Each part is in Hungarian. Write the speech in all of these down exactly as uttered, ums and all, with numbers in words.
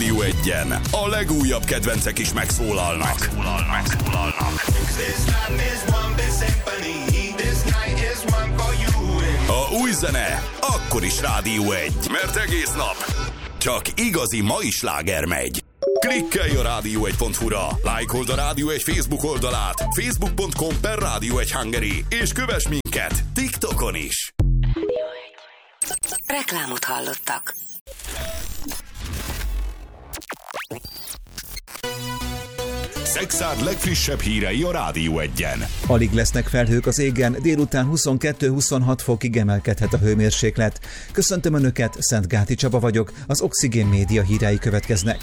Rádió Egyen a legújabb kedvencek is megszólalnak. Megszólalnak. Megszólalnak. A új zene akkor is Rádió Egy, mert egész nap csak igazi mai sláger megy. Klikkelj a rádió egy pont hu-ra, lájkold a Rádió Egy Facebook oldalát, facebook pont com per Rádió Egy Hungary, és kövess minket TikTokon is. Reklámot hallottak. Szexárd legfrissebb hírei a Rádió Egyen. Alig lesznek felhők az égen, délután huszonkettő-huszonhat fokig emelkedhet a hőmérséklet. Köszöntöm Önöket, Szentgáti Csaba vagyok, az Oxigén Média hírei következnek.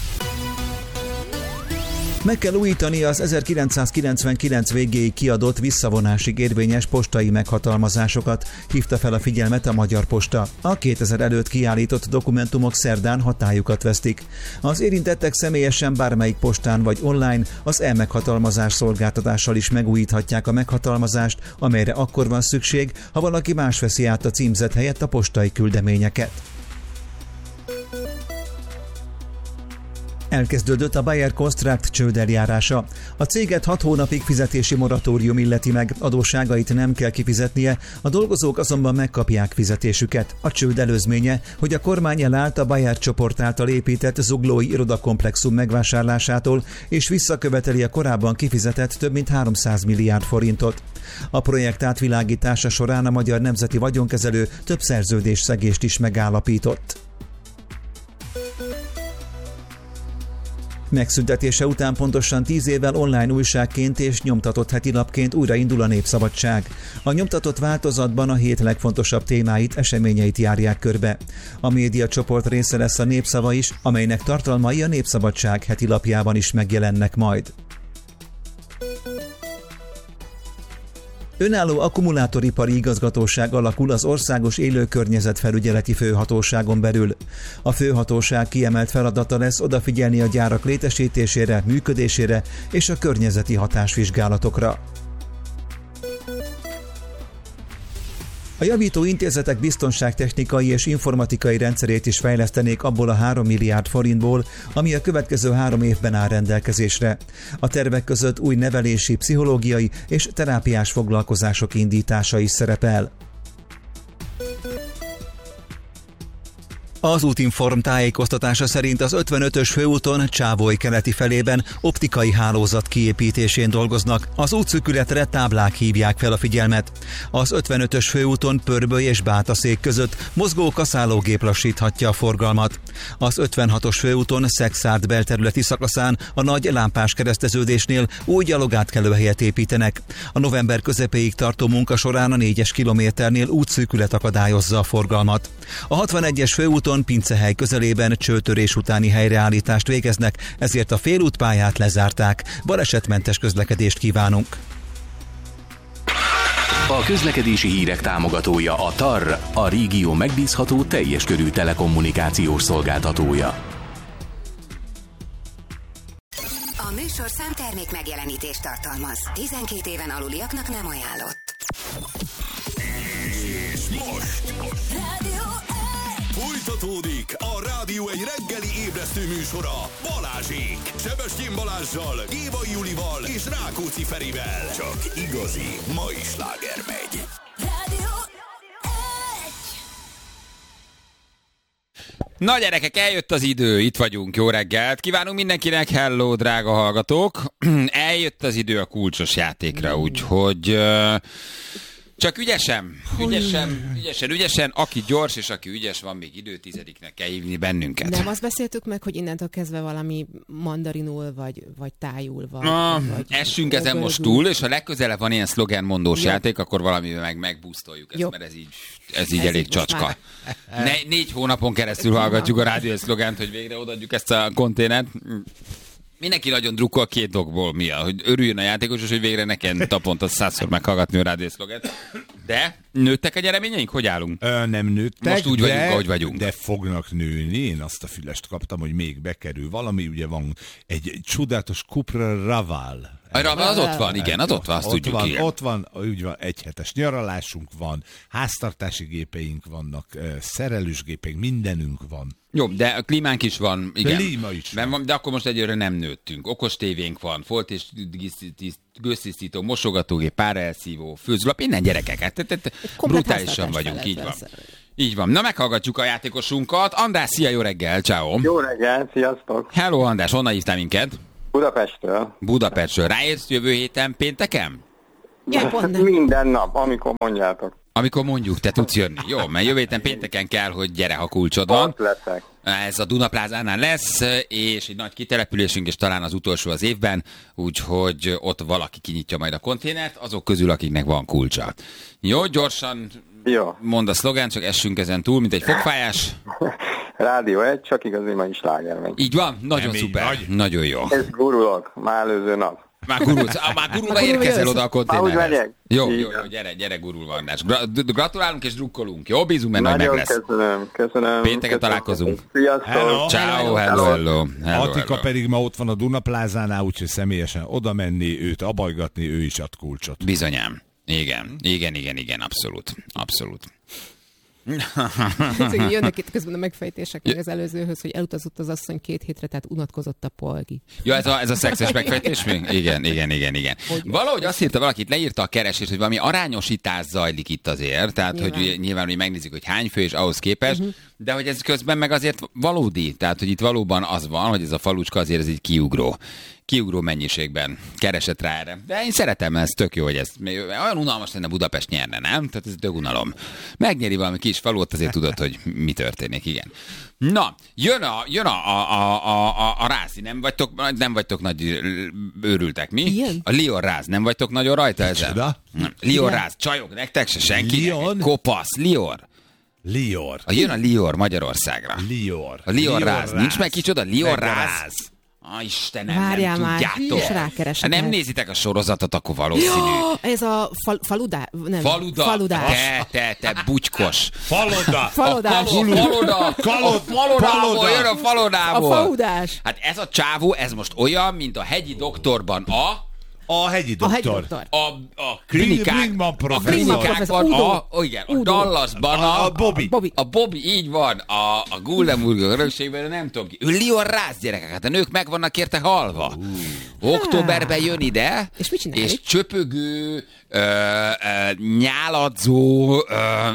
Meg kell újítani az ezerkilencszázkilencvenkilenc végéig kiadott visszavonásig érvényes postai meghatalmazásokat, hívta fel a figyelmet a Magyar Posta. A kétezer előtt kiállított dokumentumok szerdán hatályukat vesztik. Az érintettek személyesen bármelyik postán vagy online az e-meghatalmazás szolgáltatással is megújíthatják a meghatalmazást, amelyre akkor van szükség, ha valaki más veszi át a címzet helyett a postai küldeményeket. Elkezdődött a Bayer Constract csődeljárása. A céget hat hónapig fizetési moratórium illeti meg, adósságait nem kell kifizetnie, a dolgozók azonban megkapják fizetésüket. A csőd előzménye, hogy a kormány elállt a Bayer csoport által épített zuglói irodakomplexum megvásárlásától, és visszaköveteli a korábban kifizetett több mint háromszáz milliárd forintot. A projekt átvilágítása során a Magyar Nemzeti Vagyonkezelő több szerződésszegést is megállapított. Megszüntetése után pontosan tíz évvel online újságként és nyomtatott hetilapként újraindul a Népszabadság. A nyomtatott változatban a hét legfontosabb témáit, eseményeit járják körbe. A médiacsoport része lesz a Népszava is, amelynek tartalmai a Népszabadság hetilapjában is megjelennek majd. Önálló akkumulátoripari igazgatóság alakul az Országos Élőkörnyezetfelügyeleti Főhatóságon belül. A főhatóság kiemelt feladata lesz odafigyelni a gyárak létesítésére, működésére és a környezeti hatásvizsgálatokra. A javító intézetek biztonságtechnikai és informatikai rendszerét is fejlesztenék abból a három milliárd forintból, ami a következő három évben áll rendelkezésre. A tervek között új nevelési, pszichológiai és terápiás foglalkozások indítása is szerepel. Az Útinform tájékoztatása szerint az ötvenötös főúton Csávoly keleti felében optikai hálózat kiépítésén dolgoznak. Az útszűkületre táblák hívják fel a figyelmet. Az ötvenötös főúton Pörböly és Bátaszék között mozgó kaszálógép lassíthatja a forgalmat. Az ötvenhatos főúton Szexárd belterületi szakaszán a nagy lámpás kereszteződésnél új gyalogátkelőhelyet építenek. A november közepéig tartó munka során a négyes kilométernél útszűkület akadályozza a forgalmat. A hatvanegyes főúton Pincehely közelében csőtörés utáni helyreállítást végeznek, ezért a félútpályát lezárták. Balesetmentes közlekedést kívánunk! A közlekedési hírek támogatója a té á er, a régió megbízható teljes körű telekommunikációs szolgáltatója. A műsorszám termék megjelenítést tartalmaz. tizenkét éven aluliaknak nem ajánlott. És most, most. Rádió Folytatódik a Rádió Egy reggeli ébresztő műsora Balázsék. Sebestyén Balázssal, Gévai Julival és Rákóczi Ferivel. Csak igazi mai sláger megy. Rádió Na gyerekek, eljött az idő, itt vagyunk, jó reggelt. Kívánunk mindenkinek, hello, drága hallgatók. Eljött az idő a kulcsos játékra, úgyhogy... Uh, Csak ügyesen, ügyesen, ügyesen, ügyesen, aki gyors és aki ügyes, van még idő, tizediknek kell hívni bennünket. Nem azt beszéltük meg, hogy innentől kezdve valami mandarinul, vagy, vagy tájul, vagy... Ah, vagy essünk ezen most túl, és ha legközelebb van ilyen szlogenmondós játék, akkor valamivel meg megbusztoljuk ezt, Jó. mert ez így, ez így ez elég így csacska. Ne, négy hónapon keresztül hallgatjuk a rádió szlogent, hogy végre odaadjuk ezt a konténert. Mindenki nagyon drukkol két dolgból, mi a, hogy örüljön a játékos, és hogy végre nekem naponta százszor meghallgatni a rádiószloget. De Nőttek a gyereményeink? Hogy állunk? Ö, nem nőttek, Most úgy de, vagyunk, ahogy vagyunk. De fognak nőni. Én azt a fülest kaptam, hogy még bekerül valami. Ugye van egy, egy csodálatos Cupra Raval. Az ott van, igen, az ott van, azt ott tudjuk, van, igen. Ott van, úgy van, egyhetes nyaralásunk van, háztartási gépeink vannak, szerelősgépeink, mindenünk van. Jó, de a klímánk is van, igen. Klíma is van. van. De akkor most egyőre nem nőttünk. Okos tévénk van, folt és gőztisztító, mosogatógép, párelszívó, főzőlap, innen gyerekek. Hát, hát, hát, brutálisan vagyunk, így van. Így van. Na, meghallgatjuk a játékosunkat. András, szia, jó reggel, ciao. Jó reggel, sziasztok. Hello, András, honnan hívtál minket? Budapestről. Budapestről. Ráérsz jövő héten pénteken? Ja, minden nap, amikor mondjátok. Amikor mondjuk, te tudsz jönni. Jó, mert jövő héten pénteken kell, hogy gyere, ha kulcsod van. Ott leszek. Ez a Dunaplázánál lesz, és egy nagy kitelepülésünk, és talán az utolsó az évben, úgyhogy ott valaki kinyitja majd a konténert, azok közül, akiknek van kulcsa. Jó, gyorsan Jó. mondd a szlogán, csak essünk ezen túl, mint egy fogfájás. Rádió egy, csak igazi mai sláger megy. Így van, nagyon Nem szuper, vagy. nagyon jó. Ez gurulok, már előző nap. Már gurulsz, ah, már gurulva érkezel oda a konténerhez. Ahogy megyek. Jó, Így jó, jó, gyere, gyere gurulva, András. Gra- gratulálunk és drukkolunk, jó? Bízunk benne, hogy meg Nagyon lesz. köszönöm, köszönöm. Pénteken köszönöm. találkozunk. Sziasztok. Hello. Ciao, hello, hello. hello, Atika hello. pedig ma ott van a Dunaplázánál, úgyhogy személyesen oda menni, őt abajgatni, ő is ad kulcsot. Bizonyám. Igen, igen, igen, igen, abszolút. Abszolút. Jönnek itt közben a megfejtések meg az előzőhöz, hogy elutazott az asszony két hétre, tehát unatkozott a polgi. Ja, ez a, ez a szexes megfejtés még? Igen, igen, igen, igen. Hogy Valahogy azt írta valakit, leírta a keresést, hogy valami arányosítás zajlik itt azért, tehát Nyilván. hogy ugye, nyilván, hogy megnézzük, hogy hány fő és ahhoz képest, uh-huh. de hogy ez közben meg azért valódi, tehát hogy itt valóban az van, hogy ez a falucska azért ez egy kiugró. Kiugró mennyiségben keresett rá erre. De én szeretem ezt, tök jó, hogy ez olyan unalmas lenne Budapest nyerne, nem? Tehát ez tök unalom. Megnyeri valami kis falut, azért tudod, hogy mi történik, igen. Na, jön a, jön a, a, a, a, a rászi, nem vagytok, nem vagytok nagy őrültek, mi? Igen. A Lior Ráz, nem vagytok nagyon rajta ezen? Csoda? Nem. Lior Igen. Ráz, csajok, nektek se senki. Lion? Kopasz, Lior. Lior. A jön a Lior Magyarországra. Lior. A Lior Ráz. Nincs meg kicsoda? Lior Meg Ráz. Ah, Istenem, Várjál nem már, tudjátok. és rákeresek. Ha nem nézitek a sorozatot, akkor valószínű. Ja, ez a fal, faludá... Nem, Faluda, faludás. te, te, te, bugykos. Faloda. Falodás. A faloda, a Kalod- falodából, faloda. jön a A falodából. faudás. Hát ez a csávó, ez most olyan, mint a hegyi doktorban a... A hegyi A hegyi doktor. doktor. A, a klinikák, Brinkman a professzor. klinikákban, Udo. a, oh, igen, a Udo. Dallasban a, A- a Bobby. Bobby. A Bobby, így van, a, a Guldenburg örökségben, nem tudom ki. Ő Lior Ráz gyerekek, hát a nők meg vannak érte halva. Októberben jön ide, És mit csinál és itt? csöpögő, ö, ö, nyáladzó ö,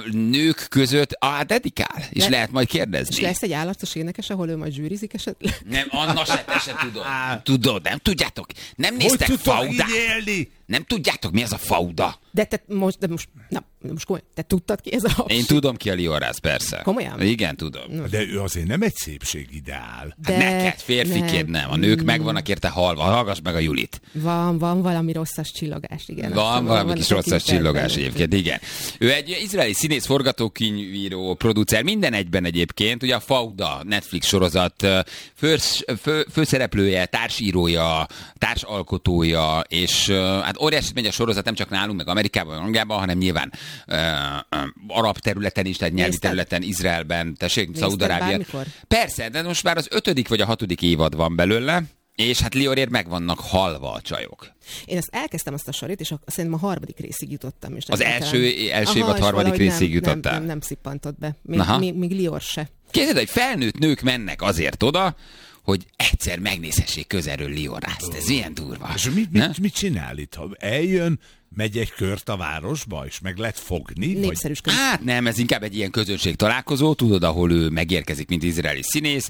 nők között ah, dedikál, és Le- lehet majd És kérdezni. lesz egy állarcos énekes, ahol ő majd zsűrizik esetleg? Nem, Anna se, te se tudod. Tudod, nem tudjátok? Nem Hogy néztek tudtok faudát? így élni? Nem tudjátok, mi az a fauda? De te most, de most, na, most komolyan, te tudtad ki ez a haps? Én tudom ki a Lior Ráz, persze. Komolyan? Igen, tudom. De ő azért nem egy szépségideál. Hát neked, férfiként nem. A nők meg vannak érte halva. Hallgass meg a Julit. Van, van valami rosszas csillogás, igen. Van Aztán valami van kis a rosszas tekintetben. csillogás egyébként, igen. Ő egy izraeli színész, forgatókönyvíró, producer, minden egyben egyébként. Ugye a Fauda Netflix sorozat fős, fő, főszereplője, társírója, társalkotója, és hát óriási megy a sorozat nem csak nálunk, meg Amerikában, meg Angliában, hanem nyilván uh, uh, arab területen is, tehát nyelvi Nézted? területen, Izraelben, tessék, Nézted Szaúd-Arábia. bármikor? Persze, de most már az ötödik vagy a hatodik évad van belőle, és hát Liorért meg vannak halva a csajok. Én ezt elkezdtem azt a sorit, és a, szerintem a harmadik részig jutottam. És Az nem első- talán- első évad és harmadik valahogy részig nem, jutottál? Nem, nem, nem szippantott be. Még, Aha. még, még Lior se. Képzeld, hogy felnőtt nők mennek azért oda, hogy egyszer megnézhessék közelről Lior Rázt. Ez milyen durva. És mit, Ne? mit, mit csinál itt? Ha eljön, megy egy kört a városba, és meg lehet fogni? Vagy... Népszerűsködik. Hát nem, ez inkább egy ilyen közönség találkozó, tudod, ahol ő megérkezik, mint izraeli színész,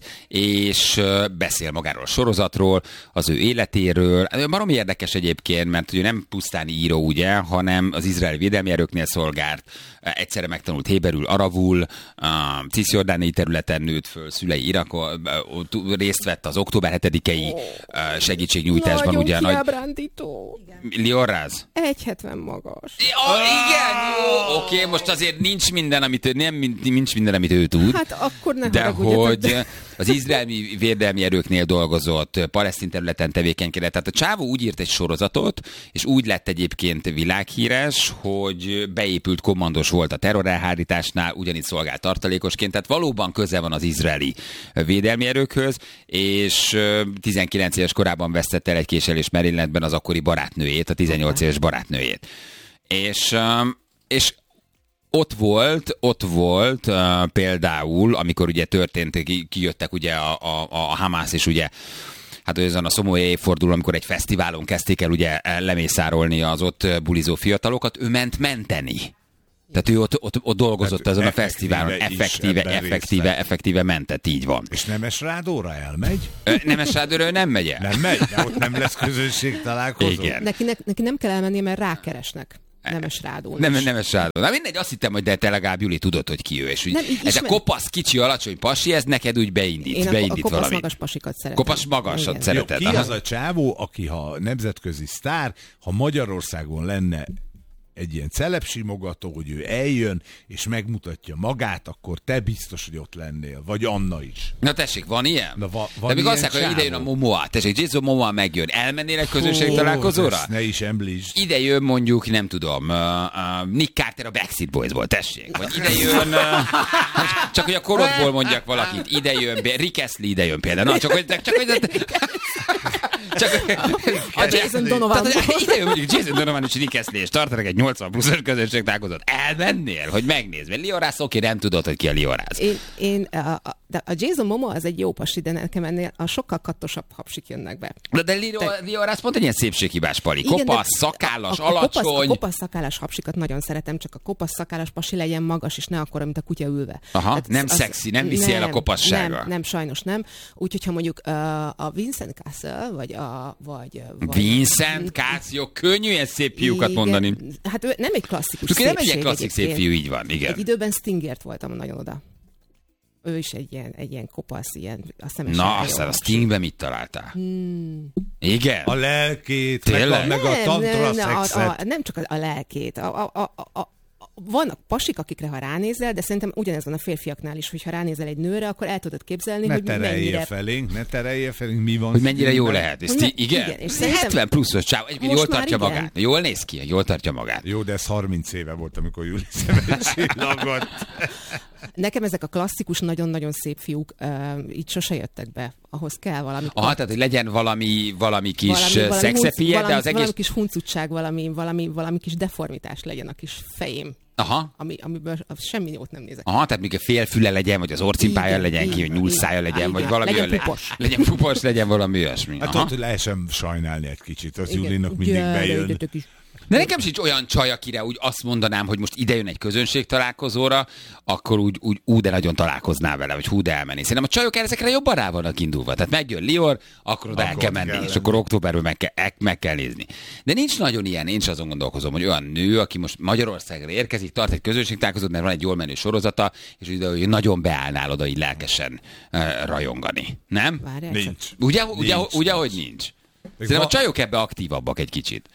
és ö, beszél magáról a sorozatról, az ő életéről. Baromi érdekes egyébként, mert ő nem pusztán író, ugye, hanem az izraeli védelmi erőknél szolgált, egyszerre megtanult héberül, arabul, a cisjordániai területen nőtt föl, szülei Irakon, részt vett az október hetedikei segítségnyújtásban. Nagyon Ugye, nagy... kiábrándító. Lior Ráz? egy hetven magas. Ja, igen, jó, oké, most azért nincs minden, amit ő, nem, nincs minden, amit ő tud. Hát akkor ne de haragudjatok, hogy, de- az izraeli védelmi erőknél dolgozott, palesztin területen tevékenykedett. Tehát a csávó úgy írt egy sorozatot, és úgy lett egyébként világhíres, hogy beépült kommandos volt a terrorelhárításnál, ugyanígy szolgált tartalékosként, tehát valóban köze van az izraeli védelmi erőkhöz, és tizenkilenc éves korában vesztette el egy késelés Marylandben az akkori barátnőjét, a tizennyolc éves barátnőjét. És, és ott volt, ott volt uh, például, amikor ugye történt, kijöttek ugye a, a, a Hamász, és ugye hát azon a szomorú évforduló, amikor egy fesztiválon kezdték el ugye lemészárolni az ott bulizó fiatalokat, ő ment menteni. Tehát ő ott, ott, ott dolgozott hát ezen a fesztiválon, effektíve, effektíve, effektíve mentett, így van. És Nemes Rádóra elmegy? Ö, Nemes Rádóra nem megy el. Nem megy, de ott nem lesz közönség találkozó. Igen. Neki, ne, neki nem kell elmenni, mert rákeresnek. Nemes Rádón. Nem, Nemes Rádón. Na mindegy, azt hittem, hogy de te legalább, Juli, tudod, hogy ki ő. És úgy, ez ismer... a kopasz, kicsi, alacsony pasi, ez neked úgy beindít. Én a, beindít a kopasz valami. magas pasikat szeretem. Kopasz magasat szereted. Jó, ki az a csávó, aki ha nemzetközi sztár, ha Magyarországon lenne egy ilyen celebsimogató, hogy ő eljön, és megmutatja magát, akkor te biztos, hogy ott lennél. Vagy Anna is. Na tessék, van ilyen? Na, va, van de még azt mondják, hogy ide jön a Momoa. Tessék, Jason Momoa megjön. Elmennél egy közönség találkozóra? Ne is említsd. Ide jön mondjuk, nem tudom, uh, uh, Nick Carter a Backstreet Boysból, tessék. Vagy ide jön, uh, csak hogy a korodból mondjak valakit, ide jön, Rick Astley ide jön például. Na, csak hogy... Csak, hogy csak, a Jason Donovan. Tehát, ide jön mondjuk Jason Donovan és Rick Astley, és tartanak egy nyolcvan pluszos közönség találkozót. Elmennél, hogy megnézd. Mert Liorász, oké, nem tudod, hogy ki a Liorász. Én, én a, a, de a Jason Momoa az egy jó pasi, de nekem ennél a sokkal kattosabb hapsik jönnek be. De, de Liorász pont egy ilyen szépséghibás pali. Igen, kopasz, szakállas, a, a, alacsony. A kopasz, a kopasz szakállas hapsikat nagyon szeretem, csak a kopasz szakállas pasi legyen magas, és ne akkora, mint a kutya ülve. Aha, tehát nem az, szexi, nem viszi nem, el a kopassága. Nem, nem, sajnos nem. Úgyhogy ha mondjuk uh, a Vincent Cassel, vagy a... Vagy, vagy Vincent Cassel, könnyű ilyen szép fiúkat igen, mondani. Hát ő nem egy klasszikus szépség. Nem egy klasszik szép fiú, így van, igen. Egy időben Stingert voltam nagyon oda. Ő is egy ilyen, egy ilyen kopasz, ilyen a szemes. Na, aztán a Stingben mit találtál? Hmm. Igen? A lelkét, meg a, meg a tantra nem, szexet. A, a, nem csak a, a lelkét. A, a, a, a, vannak pasik, akikre ha ránézel, de szerintem ugyanez van a férfiaknál is, hogy ha ránézel egy nőre, akkor el tudod képzelni, ne hogy mennyire... felénk, ne terelje felénk, mi van. Hogy mennyire jó lehet. És ti, igen? igen. És hetven pluszos csáv, egyébként jól tartja igen. magát. Jól néz ki, jól tartja magát. Jó, de ez harminc éve volt, amikor Júli szemben csillagott. Nekem ezek a klasszikus, nagyon-nagyon szép fiúk uh, így sose jöttek be. Ahhoz kell valami. Aha, tehát hogy legyen valami, valami kis valami, szexepie, valami, de az egész... Valami kis huncutság, valami, valami, valami kis deformitás legyen a kis fejém. Aha. Ami, amiből semmi jót nem nézek. Aha, tehát még a félfüle legyen, vagy az orcimpája legyen ki, vagy nyúlszája legyen, vagy valami legyen olyan, pupos. Legyen pupos, legyen valami olyasmi. Hát ott, hogy lehessen sajnálni egy kicsit, az Julinak mindig Gyere, bejön. De nekem sincs olyan csaj, akire úgy azt mondanám, hogy most ide jön egy közönség találkozóra, akkor úgy, úgy ú, de nagyon találkoznál vele, vagy hú, de elmenni. Szerintem a csajok ezekre jobban rá vannak indulva. Tehát megjön Lior, akkor oda el kell menni, kell és lenni. Akkor októberben meg kell, meg kell nézni. De nincs nagyon ilyen, én is azon gondolkozom, hogy olyan nő, aki most Magyarországra érkezik, tart egy közönség találkozót, mert van egy jól menő sorozata, és ide, hogy nagyon beállnál oda így lelkesen uh, rajongani. Nem? Várjál, nincs. Ugye, nincs. ugye, ugye, hogy nincs? Szerintem a csajok ebbe aktívabbak egy kicsit.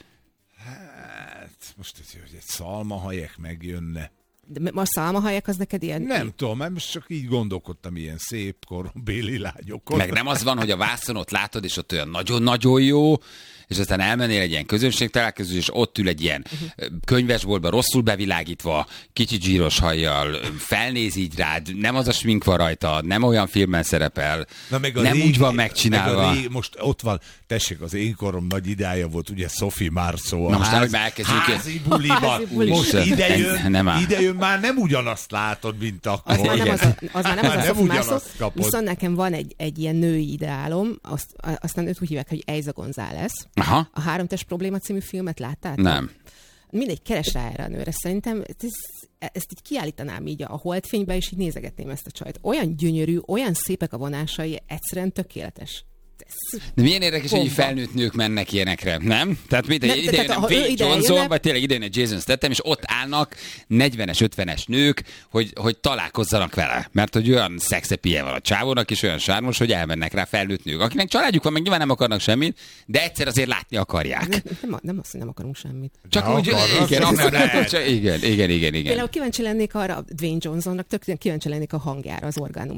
Most, hogy egy szalmahajek megjönne. De a szalmahajek az neked ilyen? Nem tudom, mert most csak így gondolkodtam ilyen szép korombéli lányokon. Meg nem az van, hogy a vászonot látod, és ott olyan nagyon-nagyon jó, és aztán elmennél egy ilyen közönségtalálkozó, és ott ül egy ilyen uh-huh. könyvesboltban rosszul bevilágítva, kicsi zsíros hajjal, felnéz így rád, nem az a smink van rajta, nem olyan filmben szerepel, Na, meg nem régi, úgy van megcsinálva. Meg régi, most ott van, tessék, az én korom nagy idája volt, ugye Sophie Marceau a Na most ház, nem, elkezdjük. házi buliban. Most idejön, nem idejön, már nem ugyanazt látod, mint akkor. Az már nem az a, az már nem az a nem Sophie Marceau, viszont nekem van egy, egy ilyen női ideálom, azt, aztán őt úgy hívják, hogy Eiza González. Aha. A Háromtest probléma című filmet láttátok? Nem. Mindegy, keres rá erre a nőre. Szerintem ez, ezt így kiállítanám így a holdfénybe, és így nézegetném ezt a csajt. Olyan gyönyörű, olyan szépek a vonásai, egyszerűen tökéletes. De milyen érdekes, hogy felnőtt nők mennek ilyenekre, nem? Tehát mit, nem, ide jön Wayne Johnson, jönne... vagy tényleg ide jön egy Jason Statham, és ott állnak negyvenes, ötvenes nők, hogy, hogy találkozzanak vele. Mert hogy olyan szexepie van a csávónak, és olyan sármos, hogy elmennek rá felnőtt nők. Akinek családjuk van, meg nyilván nem akarnak semmit, de egyszer azért látni akarják. Nem, nem, nem azt, hogy nem akarunk semmit. Csak de úgy, igen, akar, csak, igen, igen, igen, igen. Például kíváncsi lennék arra, Dwayne Johnsonnak, tök kíváncsi lennék a hangjára, az orgánumára.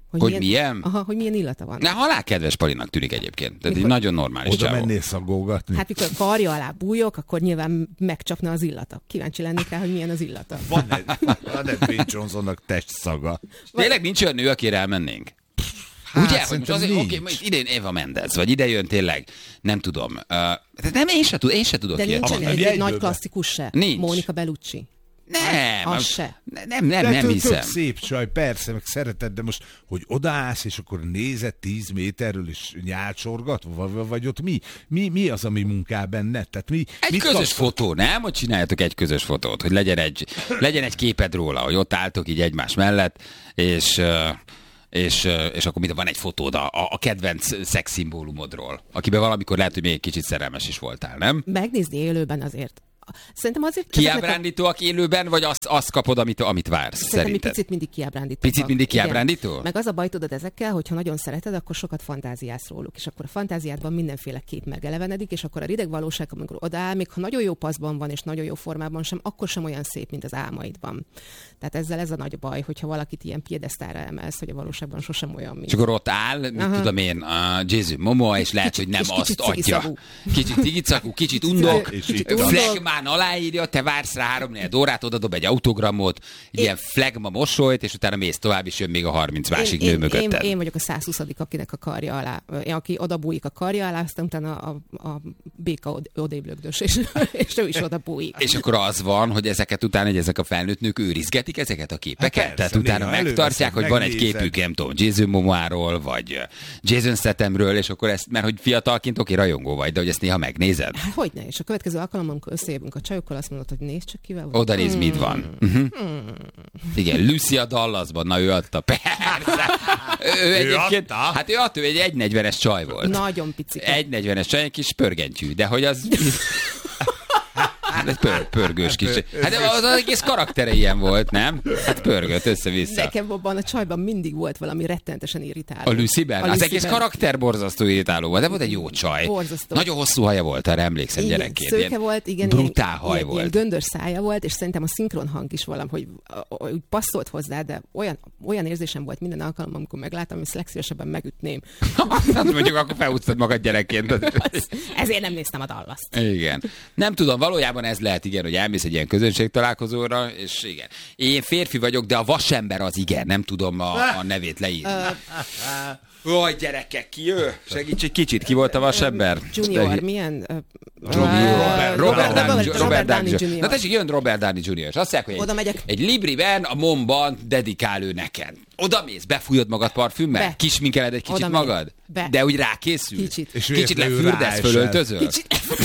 Hogy, hogy milyen, milyen? Aha, hogy milyen illata van. Ne, halálkedves Palinak tűnik egyébként. Tehát Mikor- egy nagyon normális Oda csávó. mennél szagolgatni? Hát mikor karja alá bújok, akkor nyilván megcsapna az illata. Kíváncsi lennék rá, hogy milyen az illata. Van egy, van egy Ben Johnsonnak testszaga. Tényleg nincs olyan nő, akire elmennénk? Hát, ugye, hogy most szerintem azért, nincs. oké, most idén Eva Mendes, vagy ide jön tényleg, nem tudom. Uh, tehát nem, én se, tud, én se tudok De ilyet nincsen mondani. egy, egy egyből nagy be. klasszikus se. Nincs. Mónika Bellucci. Nem, Az se. ne- nem, nem, De nem tök- hiszem. tök szép csaj, persze, meg szereted, de most, hogy odaállsz, és akkor nézed tíz méterről, és nyálcsorgat, vagy, vagy ott mi? mi? Mi az, ami munkál benne? Tehát mi, Egy mit közös kapsz- fotó, nem? Hogy csináljatok egy közös fotót, hogy legyen egy, legyen egy képed róla, hogy ott álltok így egymás mellett, és... uh, És, uh, és akkor mit, van egy fotód a, a kedvenc szexszimbólumodról, akiben valamikor lehet, hogy még egy kicsit szerelmes is voltál, nem? Megnézni élőben azért. Szerintem azért... ezeknek a- Kiábrándítóak élőben, vagy azt, azt kapod, amit, amit vársz, Szerintem egy szerinted? picit mindig kiábrándító. Picit mindig kiábrándító? Meg az a baj, tudod, ezekkel, hogyha nagyon szereted, akkor sokat fantáziálsz róluk, és akkor a fantáziádban mindenféle kép megelevenedik, és akkor a rideg valóság, amikor odaáll, még ha nagyon jó paszban van, és nagyon jó formában sem, akkor sem olyan szép, mint az álmaidban. Tehát ezzel ez a nagy baj, hogyha valakit ilyen piedesztára emelsz, hogy a valóságban sosem olyan, mint... És akkor ott áll, mit Aha. tudom én, a Jason Momoa, és lehet, hogy nem és azt kicsit adja. cigicagú. Kicsit cigicagú, kicsit undok, És így undok. flagmán aláírja, te vársz rá három-négy órát, odadob egy autogramot, egy ilyen flagma mosolyt, és utána mész tovább, és jön még a harminc másik én, nő én, mögötted. Én, én vagyok a százhuszadik akinek a karja alá, én, aki odabújik a karja alá, aztán utána a, a béka od, odébb lögdös, és, és ő is odabújik. És akkor az van, hogy ezeket után, hogy ezek a felnőtt nők őrizgetik ezeket a képeket? Hát persze, Tehát utána néha megtartják, hogy előveszed, van egy megnézed. képük, nem tudom, Jason Momoáról, vagy Jason Stathamről, és akkor ezt, mert hogy fiatalként oké, rajongó vagy, de hogy ezt néha megnézed. Hát hogyne, és a következő alkalommal, amikor összejövünk a csajokkal, azt mondod, hogy nézd csak kivel van. Oda néz, mit van. Uh-huh. Igen, Lucia Dallasban, na ő adta, persze. Ő, egyébként, adta? hát ő adta, ő egy egy negyvenes csaj volt. Nagyon picike. egy negyvenes csaj, egy kis pörgentyű, de hogy az... Egy pör, pörgős kis. Hát az, az egész karaktere ilyen volt, nem? Hát pörgött össze-vissza. Nekem abban a csajban mindig volt valami rettenetesen irritáló. A Lucy-ben? A Az Lucy-ben. egész karakter borzasztó irritáló volt, de volt egy jó csaj. Borzasztó. Nagyon hosszú haja volt, erre emlékszem Igen, gyerekként. szőke Ilyen volt, igen. brutál ilyen, haj ilyen, volt. Ilyen göndör szája volt, és szerintem a szinkron hang is valahogy úgy passzolt hozzá, de olyan, olyan érzésem volt minden alkalommal, amikor megláttam, hogy ezt legszívesebben megütném. Hát mondjuk akkor felhúztad magad gyerekként. Ezért nem néztem a Dallast. Igen. Nem tudom, valójában ez lehet, igen, hogy elmész egy ilyen közönségtalálkozóra, és igen. Én férfi vagyok, de a vasember az igen, nem tudom a, a nevét leírni. Ó, gyerekek, ki ő? Segíts egy kicsit, ki volt a vasember? Junior, milyen? uh, Robert, uh, Robert, Downey, Robert Robert Downey Downey junior Na tessék, jön Robert Downey junior És azt mondják, hogy Oda egy, megyek. egy Libriben, a momban dedikál ő neked. Oda mész, befújod magad parfümmel? Be. Kisminkeled egy kicsit Oda megyek. magad? Be. De úgy rákészül? Kicsit. És Kicsit véletlenül lefürdesz, ráesel. fölöltözöl? Kicsit.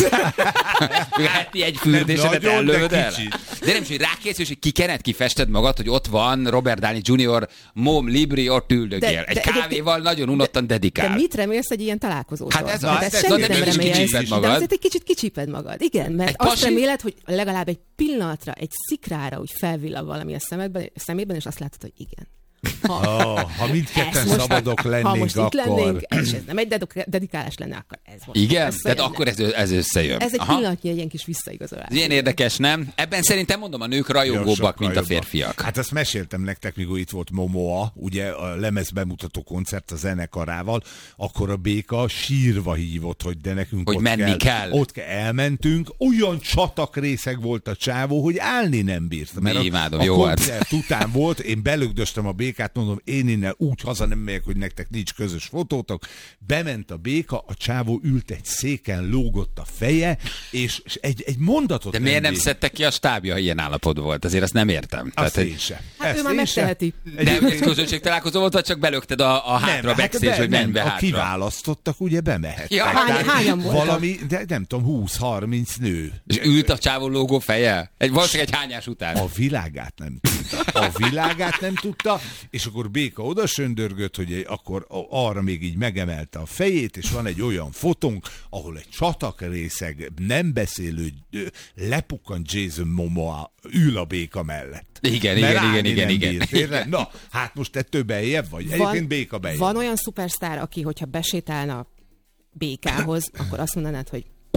Heti egy fürdésedet Nem nagyon, de ellövöd el? kicsit. De nem is, hogy rákészülsz, és hogy kikened, kifested magad, hogy ott van Robert Downey junior Mom Libri, ott üldögél. De- Egy de- kávéval nagyon unottan dedikál. De mit remélsz egy ilyen találkozótól? Hát ez Tehát az, ezt ez semmit az, de nem mégis remélsz, kicsíped de magad. azért egy kicsit kicsíped magad. Igen, mert Egy azt pasi? reméled, hogy legalább egy pillanatra, egy szikrára úgy felvillan valami a szemedben, szemében, és azt látod, hogy igen. Ha, Oh, ha mindketten ezt most- szabadok ha lennénk, most akkor... itt lennénk, és ez nem egy dedok- dedikálás lenne, akkor ez most. Igen? összejönne. Tehát akkor ez, ez összejön. Ez egy Aha. pillanatnyi egy ilyen kis visszaigazolás. Ilyen érdekes, nem? Ebben szerintem mondom, a nők rajongóbbak, sokkal mint a jobban. férfiak. Hát azt meséltem nektek, mikor itt volt Momoa, ugye a lemez bemutató koncert a zenekarával, akkor a béka sírva hívott, hogy de nekünk Hogy ott menni kell, kell. Ott kell, elmentünk, olyan csatak részeg volt a csávó, hogy állni nem bírt. Mert Mi imádom, a, a jó arc. koncert után volt, én belögdöstem a békát, mondom, én innen úgy haza nem megyek, hogy nektek nincs közös fotótok. Bement a béka, a csávó ült egy széken, lógott a feje, és, és egy, egy mondatot De miért nem bírt. szedte ki a stábja, ha ilyen állapotban volt? Azért azt nem értem. Azt hogy- én se. Hát ő Ezt már én se. megteheti. De ez közönség találkozó volt, vagy csak belökted a, a hátra Nem, backstage, hát hogy be- menj be nem, a hátra? kiválasztottak, ugye bemehettek. Ja, Hány- Tehát hányan voltak? Valami, de nem tudom, húsz-harminc nő. És ült a csávó lógó feje? Egy, valószínűleg egy hányás után. A világát nem tudta. A világát nem tudta, és akkor béka oda söndörgött, hogy egy- akkor arra még így megemelte a fejét, és van egy olyan fotónk, ahol egy csatakrészeg, nem beszélő, ö, lepukkant Jason Momoa ül a béka mellett. Igen, Mert igen, állni igen, igen, nem igen. bírt, érted? Na, hát most te több beljebb vagy. Egyébként béka beljebb. van olyan szupersztár, aki, hogyha besétálna békához, akkor azt mondanád, hogy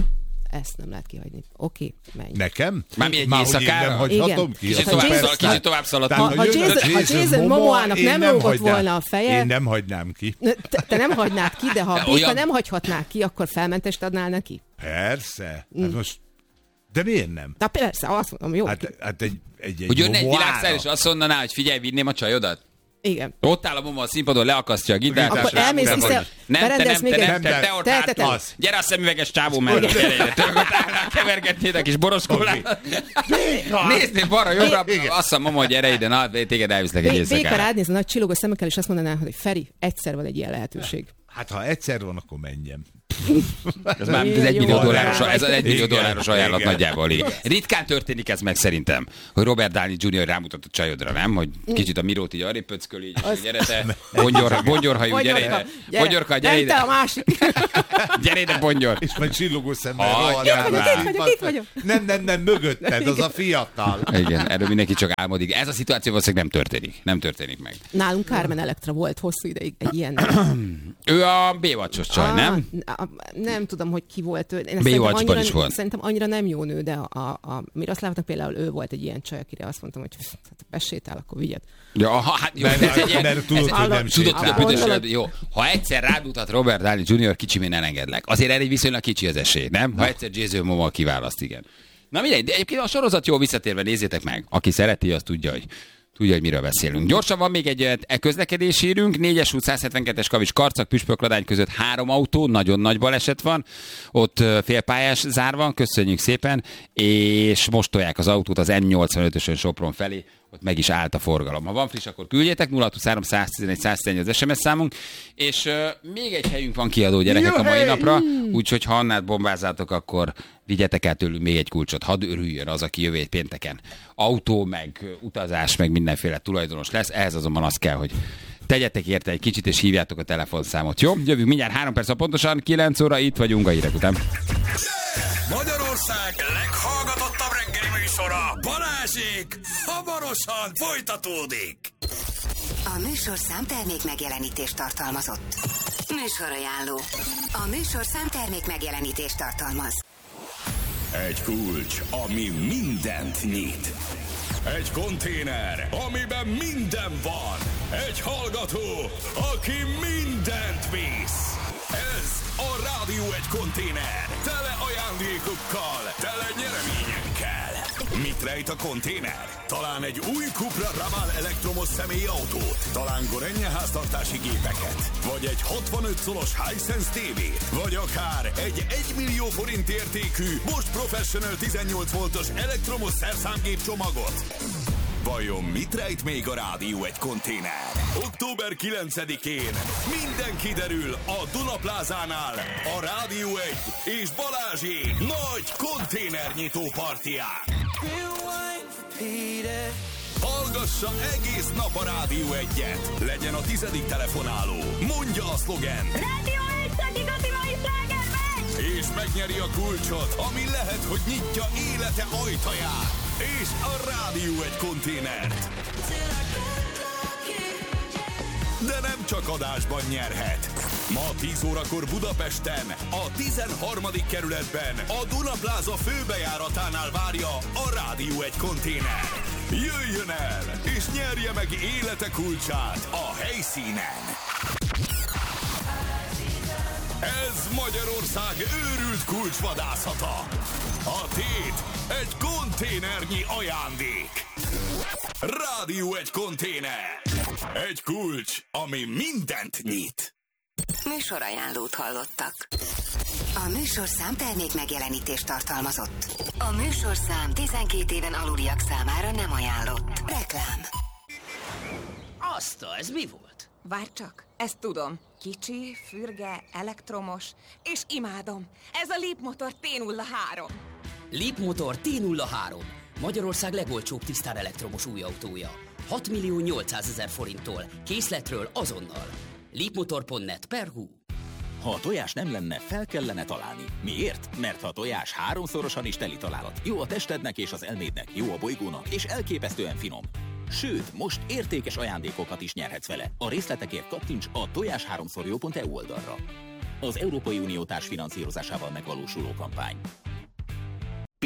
ezt nem lehet kihagyni. Oké, menj. Nekem? Már mi egy Már, hogy én éjszakára? nem hagyhatom ki? Kicsit Ha tovább, Jason- szal, kicsit tovább szaladt. Ha- ha Jason- ha Jason Momoának én nem lógott hagynám- volna a feje- Én nem hagynám ki. Te, te nem hagynád ki, de ha De a béka olyan- nem hagyhatná ki, akkor felmentést adnál neki? Persze. Hát most... De miért nem? Na persze, azt mondom, jó. Hát, hát egy, egy, egy Hogy jönne egy Momoára. világsztár, és azt mondaná, hogy figyelj, vinném a csajodat? Igen. Ott áll a Momo a színpadon, leakasztja a gitárt. Akkor és elmész rámutat, vissza- hogy nem, te berendez nem, még te egy- nem, te, Nem, te ott te- te- te- hátul. Gyere a szemüveges csávó mellett, gyere ide. Te meg ott állnál, kevergetnétek és boroszkolnál. Néznél balra, jobbra, azt mondom, Momo, hogy gyere ide, na, téged elviszlek egy Bé- Béka éjszakára. rád néz a nagy csillogó szemekkel, és azt mondaná, hogy Feri, egyszer van egy ilyen lehetőség. Hát ha egyszer van, akkor menjem. Ez már Igen, ez egy jó. millió dolláros, ez az egy millió Igen, dolláros ajánlat igen. nagyjából. Igen. Ritkán történik ez meg szerintem, hogy Robert Downey junior rámutat a csajodra, nem? Hogy kicsit a Mirót így arrébb pöcköl, így, és hogy gyere te, bongyor, bongyorhajú, gyere ide. Bongyorka, gyere Nem te a ide. másik. Gyere ide, bongyor. És majd csillogó szemmel Ah, rohadál itt vagyok, rá. itt vagyok, itt vagyok. Nem, nem, nem, mögötted, az a fiatal. Igen, erről mindenki csak álmodik. Ez a szituáció valószínűleg nem történik. Nem történik meg. Nálunk Carmen Electra volt hosszú ideig egy ilyen. Ő a Baywatch-os csaj, nem? Ah, a- nem tudom, hogy ki volt ő. Én Baywatch-ban szerintem annyira, is volt. Szerintem annyira nem jó nő, de a, a, a Miroszlávnak például ő volt egy ilyen csaj, akire azt mondtam, hogy hát, besétál, akkor vigyed. Ja, ha, hát jó, Mert- ez egy ilyen- mert tudod, ez- hogy nem tudod, hogy a sétál. büdös élet- jó. Ha egyszer rámutat Robert Downey junior, kicsim én elengedlek. Azért erre egy viszonylag kicsi az esély, nem? Ha egyszer Jason Momoa kiválaszt, igen. Na mindegy, de egyébként a sorozat jó, visszatérve nézzétek meg. Aki szereti, az tudja, hogy tudja, hogy miről beszélünk. Gyorsan van még egy e közlekedési hírünk. négyes út, száz hetvenkettes Kavics Karcag, Püspökladány között három autó, nagyon nagy baleset van. Ott ö, félpályás zár van, köszönjük szépen. És most tolják az autót az M nyolcvanötösön Sopron felé, ott meg is állt a forgalom. Ha van friss, akkor küldjétek, nulla huszonhárom száztizenegy száztizenegy az es em es számunk. És ö, még egy helyünk van kiadó, gyerekek, a mai napra, úgyhogy ha Annát bombázzátok, akkor vigyetek el tőlünk még egy kulcsot. Hadd örüljön az, aki jövő pénteken autó, meg utazás, meg mindenféle tulajdonos lesz. Ehhez azonban az kell, hogy tegyetek érte egy kicsit, és hívjátok a telefonszámot, jó? Jövünk mindjárt három perc, pontosan kilenc óra, itt vagyunk a hírek után. Magyarország leghallgatottabb reggeli műsora, Balázsék, hamarosan folytatódik. A műsorszám termék megjelenítést tartalmazott. Műsorajánló. A műsorszám termék megjelenítést tartalmaz. Egy kulcs, ami mindent nyit. Egy konténer, amiben minden van. Egy hallgató, aki mindent visz. Ez a Rádió egy konténer. Tele ajándékokkal, tele nyereményekkel. Mit rejt a konténer? Talán egy új Cupra Raval elektromos személyautót, talán Gorenje háztartási gépeket, vagy egy hatvanöt szolos Hisense tévét, vagy akár egy egymillió forint értékű Bosch Professional tizennyolc voltos elektromos szerszámgép csomagot. Vajon mit rejt még a Rádió egy konténer? október kilencedikén minden kiderül a Dunaplázánál a Rádió egy és Balázsék nagy konténernyitó partián. Hallgassa egész nap a Rádió egyet. Legyen a tizedik telefonáló. Mondja a szlogent. Rádió egy, csak igazi mai slágermegy! És megnyeri a kulcsot, ami lehet, hogy nyitja élete ajtaját. És a Rádió egy konténert. De nem csak adásban nyerhet. Ma tíz órakor Budapesten, a tizenharmadik kerületben, a Dunapláza főbejáratánál várja a Rádió egy konténer. Jöjjön el, és nyerje meg élete kulcsát a helyszínen. Ez Magyarország őrült kulcsvadászata. A tét egy konténernyi ajándék. Rádió egy konténer. Egy kulcs, ami mindent nyit. Műsorajánlót hallottak. A műsorszám termék megjelenítést tartalmazott. A műsorszám tizenkét éven aluliak számára nem ajánlott. Reklám. Azt, ez mi volt? Várj csak, ezt tudom. Kicsi, fürge, elektromos, és imádom. Ez a Leap Motor té nulla három. Leap Motor té nulla három. Magyarország legolcsóbb tisztán elektromos új autója. hat millió nyolcszázezer forinttól. Készletről azonnal. leapmotor pont net per hú. Ha a tojás nem lenne, fel kellene találni. Miért? Mert ha a tojás háromszorosan is teli találat. Jó a testednek és az elmédnek, jó a bolygónak, és elképesztően finom. Sőt, most értékes ajándékokat is nyerhetsz vele. A részletekért kattints a tojás háromszor jó pont e u oldalra. Az Európai Unió társfinanszírozásával megvalósuló kampány.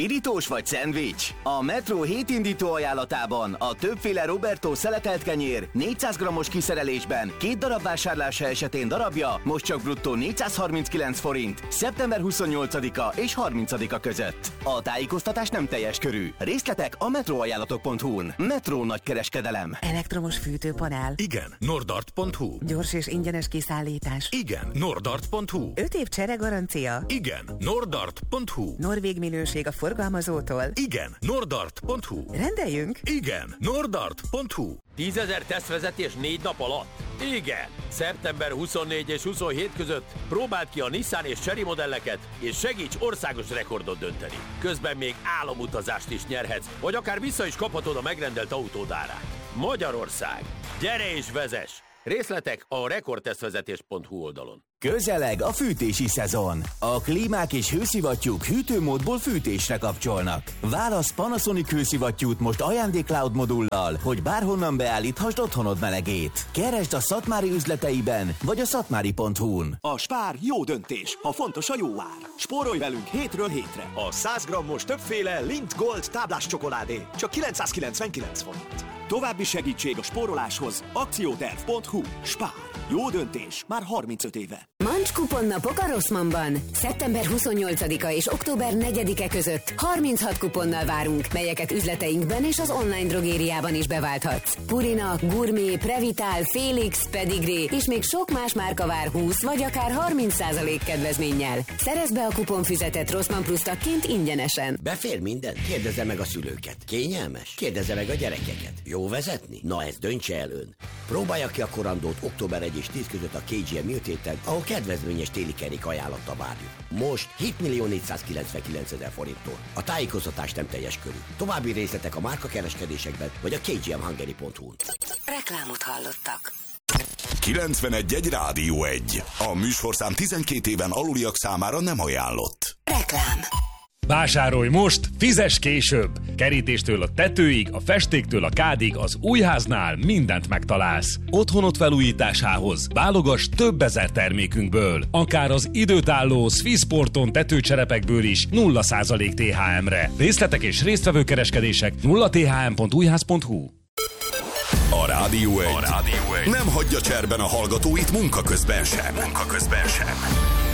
Spirítós vagy szendvics? A Metro hétindító ajánlatában a többféle Roberto szeletelt kenyér négyszáz grammos kiszerelésben két darab vásárlása esetén darabja most csak bruttó négyszázharminckilenc forint szeptember huszonnyolcadika és harmincadika között. A tájékoztatás nem teljes körű. Részletek a metroajánlatok pont hu-n. Metro nagykereskedelem. Elektromos fűtőpanel. Igen. Nordart pont hu. Gyors és ingyenes kiszállítás. Igen. Nordart pont hu. öt év csere garancia. Igen. Nordart pont hu. Norvég minőség a forgalmazótól. Igen. Nordart pont hu. Rendeljünk? Igen. Nordart pont hu. tízezer tesztvezetés négy nap alatt? Igen! szeptember huszonnégy és huszonhét között próbáld ki a Nissan és Chery modelleket, és segíts országos rekordot dönteni. Közben még álomutazást is nyerhetsz, vagy akár vissza is kaphatod a megrendelt autód árát. Magyarország! Gyere és vezess! Részletek a rekordtesztvezetés pont hu oldalon. Közeleg a fűtési szezon. A klímák és hőszivattyúk hűtőmódból fűtésre kapcsolnak. Válasz Panasonic hőszivattyút most ajándék-cloud modullal, hogy bárhonnan beállíthasd otthonod melegét. Keresd a Szatmári üzleteiben, vagy a szatmári pont hu-n. A Spár jó döntés, ha fontos a jó ár. Spórolj velünk hétről hétre. A száz grammos többféle Lindt Gold táblás csokoládé csak kilencszázkilencvenkilenc forint. További segítség a spóroláshoz akcióterv pont hu. Spár. Jó döntés már harmincöt éve. Mancs kuponnapok a Rossmannban. szeptember huszonnyolcadika és október negyedike között harminchat kuponnal várunk, melyeket üzleteinkben és az online drogériában is beválthatsz. Purina, Gourmet, Previtál, Felix, Pedigree és még sok más márka vár húsz vagy akár harminc százalék kedvezménnyel. Szerezd be a kuponfüzetet Rossmann Plus tagként ingyenesen. Befér minden? Kérdezze meg a szülőket. Kényelmes? Kérdezze meg a gyerekeket. Jó vezetni? Na ezt döntse el ön. Próbálja ki a korandót október egy és tíz között a ká gé em műtéten, ahol kedvezményes téli kerék ajánlatta várjuk. Most hétmillió négyszázkilencvenkilencezer forinttól. A tájékoztatás nem teljes körű. További részletek a márkakereskedésekben vagy a ká gé em hungary pont hu-n. Reklámot hallottak. kilencvenegy egy Rádió egy. A műsorszám tizenkét éven aluliak számára nem ajánlott. Reklám. Vásárolj most, fizess később! Kerítéstől a tetőig, a festéktől a kádig, az újháznál mindent megtalálsz. Otthonot felújításához válogass több ezer termékünkből. Akár az időtálló Swissporton tetőcserepekből is nulla százalék té há emre. Részletek és résztvevő kereskedések nulla t h m pont újház pont hu. A Rádió egy. A Rádió egy nem hagyja cserben a hallgatóit munka közben sem. Munka közben sem.